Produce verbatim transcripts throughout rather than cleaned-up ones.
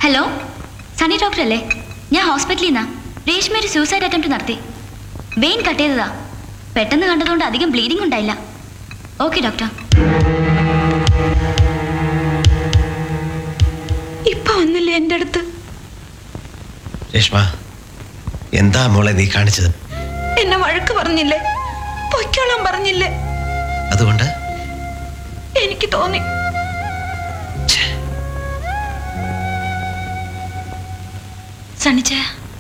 Hello, Sunny doctor അല്ലേ? ഞാൻ ഹോസ്പിറ്റലിൽ നിന്നാ. രേഷ്മ ഒരു സൂസൈഡ് അറ്റംപ്റ്റ് നടത്തി. വെയിൻ കട്ട് ചെയ്തതാ. പെട്ടെന്ന് കണ്ടതുകൊണ്ട് അധികം ബ്ലീഡിംഗ് ഉണ്ടായില്ല. Okay doctor. ഇപ്പൊ വന്നില്ലേ എന്റെ അടുത്ത്? രേഷ്മ, എന്താ മോളെ നീ കാണിച്ചത്? എന്നെ വഴക്ക് പറഞ്ഞില്ലേ, പൊയ്ക്കോളാൻ പറഞ്ഞില്ലേ? അതുകൊണ്ട് എനിക്ക് തോന്നി. സണിച്ച,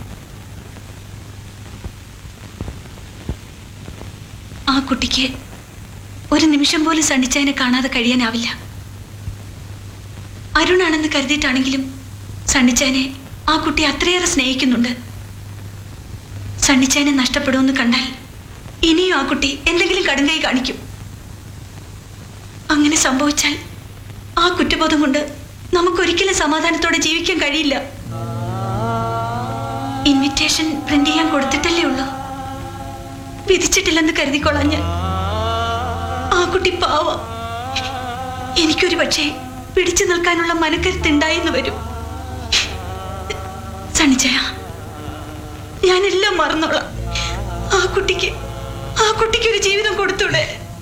ആ കുട്ടിക്ക് ഒരു നിമിഷം പോലും സണ്ണിച്ചതിനെ കാണാതെ കഴിയാനാവില്ല. അരുണാണെന്ന് കരുതിയിട്ടാണെങ്കിലും സണ്ണിച്ചതിനെ ആ കുട്ടി അത്രയേറെ സ്നേഹിക്കുന്നുണ്ട്. സണ്ണിച്ചതിനെ നഷ്ടപ്പെടുമെന്ന് കണ്ടാൽ ഇനിയും ആ കുട്ടി എന്തെങ്കിലും കടുങ്കൈ കാണിക്കും. അങ്ങനെ സംഭവിച്ചാൽ ആ കുറ്റബോധം കൊണ്ട് നമുക്കൊരിക്കലും സമാധാനത്തോടെ ജീവിക്കാൻ കഴിയില്ല. ഇൻവിറ്റേഷൻ പ്രിന്റ് ചെയ്യാൻ കൊടുത്തിട്ടല്ലേ ഉള്ളൂ, വിധിച്ചിട്ടില്ലെന്ന് കരുതിക്കൊള്ളാൻ ഞാൻ. ആ കുട്ടി പാവ. എനിക്കൊരു പക്ഷേ പിടിച്ചു നിൽക്കാനുള്ള മനക്കരുത്തുണ്ടായെന്ന് വരും. സണിജയ, ഞാനെല്ലാം മറന്നോളാം. ആ കുട്ടിക്ക് ആ കുട്ടിക്ക് ഒരു ജീവിതം കൊടുത്തൂടെ?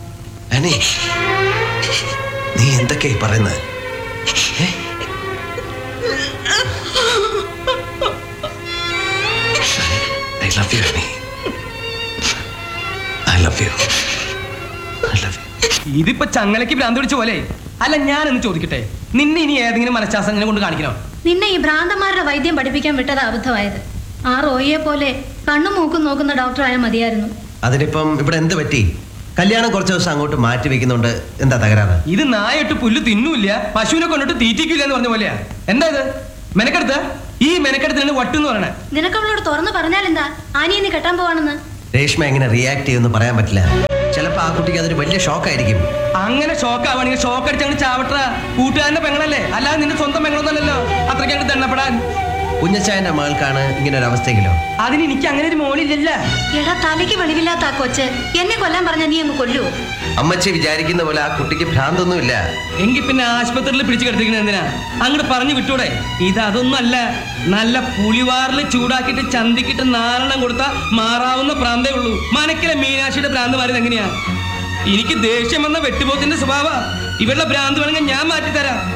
നീ എന്തൊക്കെയായി പറയുന്നത്? I love you, Annie. I love you. I love you. ഇതിപ്പോ ചങ്ങലയ്ക്ക് ഭ്രാന്ത് പിടിച്ച പോലെ. അല്ല, ഞാനൊന്ന് ചോദിക്കട്ടെ, നിന്നെ ഇനി ഏതെങ്കിലും മനഃശാസ്ത്രജ്ഞനെ കൊണ്ട് കാണിക്കണോ? നിന്നെ ഈ ഭ്രാന്തന്മാരുടെ വൈദ്യം പഠിപ്പിക്കാൻ വിട്ടത് അബദ്ധമായത്. ആ റോയിയെ പോലെ കണ്ണും മൂക്കും നോക്കുന്ന ഡോക്ടറായ മതിയായിരുന്നു. അതിനിപ്പം ഇവിടെ എന്ത് പറ്റി? കല്യാണം കുറച്ച് ദിവസം അങ്ങോട്ട് മാറ്റി വെക്കുന്നുണ്ട്. എന്താ തകരാറ്? ഇത് നായിട്ട് പുല്ല് തിന്നൂല്ല, പശുവിനെ കൊണ്ടിട്ട് തീറ്റിക്കില്ല എന്ന് പറഞ്ഞ പോലെയാ. എന്താ ഇത് മെനക്കെടുത്ത്? ഈ മെനക്കെടുത്തിന് വട്ടെന്ന് പറയണേ. നിനക്ക് അവളോട് തുറന്നു പറഞ്ഞാൽ എന്താ? ആനിയെ കെട്ടാൻ പോവാണെന്ന്. രേഷ്മ എങ്ങനെ റിയാക്ട് ചെയ്യുമെന്ന് പറയാൻ പറ്റില്ല. ചിലപ്പോ ആ കുട്ടിക്ക് അതൊരു വലിയ ഷോക്കായിരിക്കും. അങ്ങനെ ഷോക്ക് ആവാണെങ്കിൽ ഷോക്ക് അടിച്ചങ്ങ് ചാവട്ട. കൂട്ടുകാരന്റെ പെങ്ങളല്ലേ, അല്ലാതെ നിന്റെ സ്വന്തം പെങ്ങളൊന്നല്ലല്ലോ അത്രയ്ക്കങ്ങ് ദണ്ണപ്പെടാൻ. കുഞ്ഞച്ചായന്റെ മകൾക്കാണ് ഇങ്ങനെ ഒരു അവസ്ഥയെങ്കിലോ? അതിന് എനിക്ക് അങ്ങനെ ഒരു മോളില്ലല്ല. എടാ, തലയ്ക്ക് വെളിവില്ലാത്ത ആ കൊച്ച് എന്നെ കൊല്ലാൻ പറഞ്ഞ നീ അങ്ങ് കൊല്ലുവോ? അമ്മച്ചി വിചാരിക്കുന്ന പോലെ ആ കുട്ടിക്ക് ഭ്രാന്തൊന്നുമില്ല. എങ്കിൽ പിന്നെ ആശുപത്രിയിൽ പിടിച്ചു കിടത്തിക്കണ എന്തിനാ? അങ്ങോട്ട് പറഞ്ഞു വിട്ടൂടെ? ഇത് അതൊന്നും അല്ല. നല്ല പുലിവാറിൽ ചൂടാക്കിയിട്ട് ചന്തിക്കിട്ട് നാലെണ്ണം കൊടുത്താൽ മാറാവുന്ന പ്രാന്തേ ഉള്ളൂ. മനക്കിലെ മീനാക്ഷിയുടെ ഭ്രാന്ത് മാറിയത് എങ്ങനെയാ? എനിക്ക് ദേഷ്യം വന്ന വെട്ടുപോത്തിന്റെ സ്വഭാവ. ഇവരുടെ ഭ്രാന്ത് വേണമെങ്കിൽ ഞാൻ മാറ്റിത്തരാം.